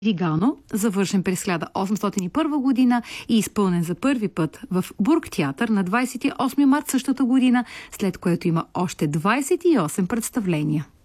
Ригано, завършен през 1801 година и изпълнен за първи път в Бургтеатър на 28 март същата година, след което има още 28 представления.